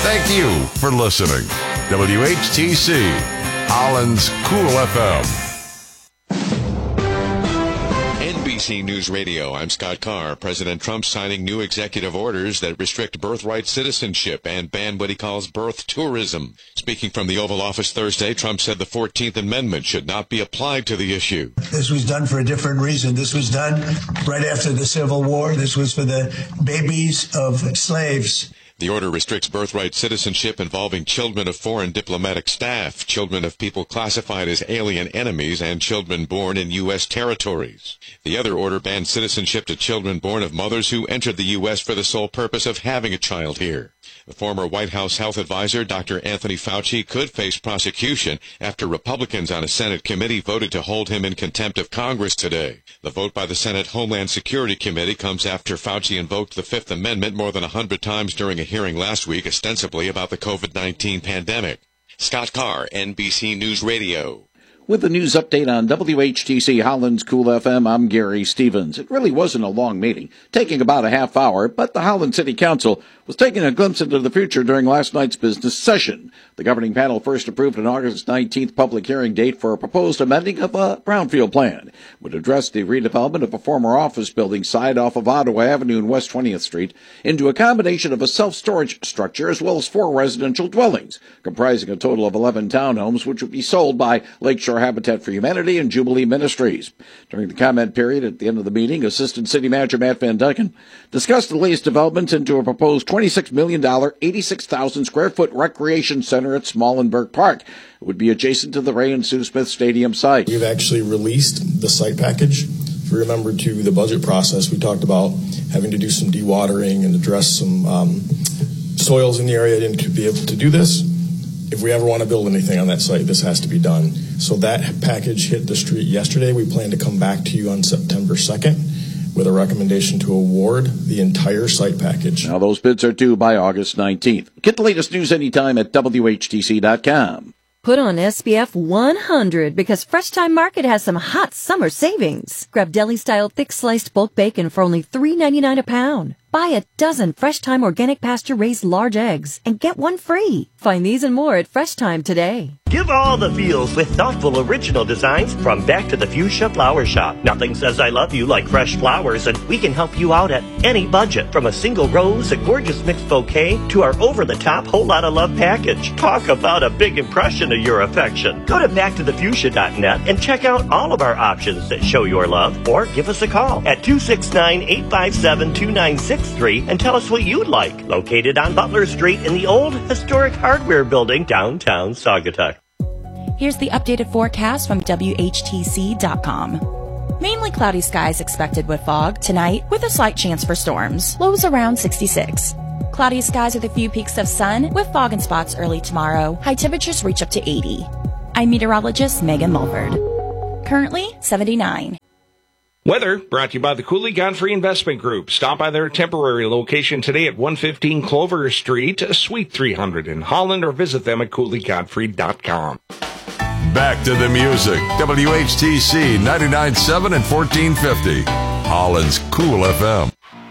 Thank you for listening. WHTC, Holland's Cool FM. NBC News Radio, I'm Scott Carr. President Trump signing new executive orders that restrict birthright citizenship and ban what he calls birth tourism. Speaking from the Oval Office Thursday, Trump said the 14th Amendment should not be applied to the issue. This was done for a different reason. This was done right after the Civil War. This was for the babies of slaves. The order restricts birthright citizenship involving children of foreign diplomatic staff, children of people classified as alien enemies, and children born in U.S. territories. The other order bans citizenship to children born of mothers who entered the U.S. for the sole purpose of having a child here. The former White House health advisor, Dr. Anthony Fauci, could face prosecution after Republicans on a Senate committee voted to hold him in contempt of Congress today. The vote by the Senate Homeland Security Committee comes after Fauci invoked the Fifth Amendment more than 100 times during a hearing last week, ostensibly about the COVID-19 pandemic. Scott Carr, NBC News Radio. With the news update on WHTC Holland's Cool FM, I'm Gary Stevens. It really wasn't a long meeting, taking about a half hour, but the Holland City Council was taking a glimpse into the future during last night's business session. The governing panel first approved an August 19th public hearing date for a proposed amending of a brownfield plan. It would address the redevelopment of a former office building site off of Ottawa Avenue and West 20th Street into a combination of a self-storage structure as well as 4 residential dwellings, comprising a total of 11 townhomes, which would be sold by Lakeshore Habitat for Humanity and Jubilee Ministries. During the comment period at the end of the meeting, Assistant City Manager Matt Van Dyken discussed the latest developments into a proposed $26 million, 86,000 square foot recreation center at Smallenberg Park. It would be adjacent to the Ray and Sue Smith Stadium site. We've actually released the site package. If you remember to the budget process, we talked about having to do some dewatering and address some soils in the area and to be able to do this. If we ever want to build anything on that site, this has to be done. So that package hit the street yesterday. We plan to come back to you on September 2nd with a recommendation to award the entire site package. Now those bids are due by August 19th. Get the latest news anytime at WHTC.com. Put on SPF 100 because Fresh Time Market has some hot summer savings. Grab deli-style thick-sliced bulk bacon for only $3.99 a pound. Buy a dozen Fresh Time organic pasture-raised large eggs and get one free. Find these and more at Fresh Time today. Give all the feels with thoughtful original designs from Back to the Fuchsia Flower Shop. Nothing says I love you like fresh flowers, and we can help you out at any budget. From a single rose, a gorgeous mixed bouquet, to our over-the-top whole lot of love package. Talk about a big impression of your affection. Go to backtothefuchsia.net and check out all of our options that show your love, or give us a call at 269-857-2963 and tell us what you'd like. Located on Butler Street in the old historic hardware building downtown Saugatuck. Here's the updated forecast from WHTC.com. Mainly cloudy skies expected with fog tonight with a slight chance for storms. Lows around 66. Cloudy skies with a few peaks of sun with fog and spots early tomorrow. High temperatures reach up to 80. I'm meteorologist Megan Mulford. Currently 79. Weather brought to you by the Cooley Godfrey Investment Group. Stop by their temporary location today at 115 Clover Street, Suite 300 in Holland, or visit them at CooleyGodfrey.com. Back to the music. WHTC 99.7 and 1450. Holland's Cool FM.